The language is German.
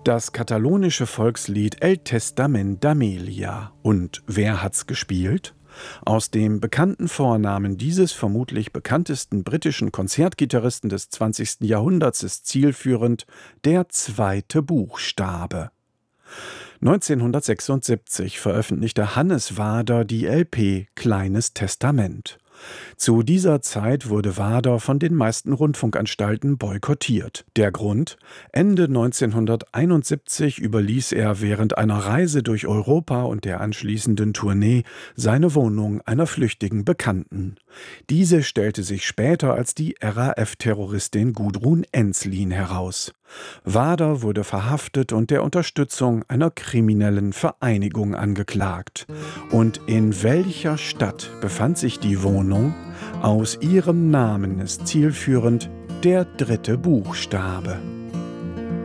Das katalonische Volkslied El Testament d'Amelia. Und wer hat's gespielt? Aus dem bekannten Vornamen dieses vermutlich bekanntesten britischen Konzertgitarristen des 20. Jahrhunderts ist zielführend der zweite Buchstabe. 1976 veröffentlichte Hannes Wader die LP Kleines Testament. Zu dieser Zeit wurde Wader von den meisten Rundfunkanstalten boykottiert. Der Grund? Ende 1971 überließ er während einer Reise durch Europa und der anschließenden Tournee seine Wohnung einer flüchtigen Bekannten. Diese stellte sich später als die RAF-Terroristin Gudrun Ensslin heraus. Wader wurde verhaftet und der Unterstützung einer kriminellen Vereinigung angeklagt. Und in welcher Stadt befand sich die Wohnung? Aus ihrem Namen ist zielführend der dritte Buchstabe.